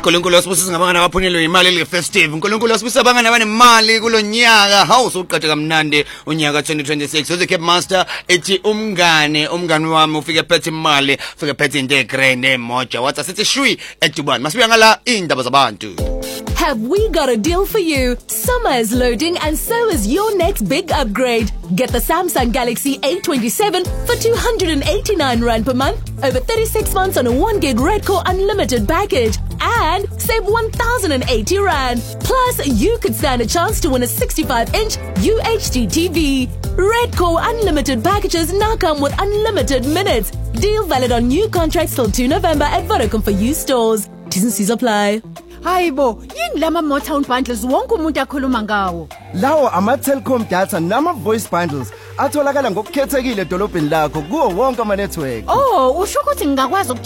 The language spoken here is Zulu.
uNkulunkulu wasibusisa ngabangani abaphunyelwe imali le festive. uNkulunkulu wasibusisa abangani abanemali kulonyaka. Hawu soqhatsha kamnandi unyaka 2026. Uze Cape Master ethi umngane wami ufike phethe imali, ufike phethe into egrand emoja. Wathi sithi shwi eDubai. Masibuya ngala indaba zabantu. Have we got a deal for you? Summer is loading and so is your next big upgrade. Get the Samsung Galaxy A27 for 289 Rand per month, over 36 months on a 1 gig Redcore unlimited package, and save 1,080 Rand. Plus, you could stand a chance to win a 65-inch UHD TV. Redcore unlimited packages now come with unlimited minutes. Deal valid on new contracts till 2 November at Vodacom for you stores. T's and C's apply. Hayibo, yini lama Motown bundles wonke umuntu akhuluma ngawo? Lawo ama Telkom data nama voice bundles atholakala ngokukhethekile edolobheni lakho kuwo wonke ama network. Oh, usho ukuthi ngingakwazi